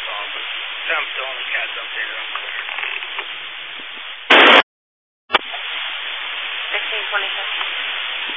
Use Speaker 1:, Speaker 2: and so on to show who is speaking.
Speaker 1: call, but I'm still on the CAD's updated. I'm clear.
Speaker 2: 1626.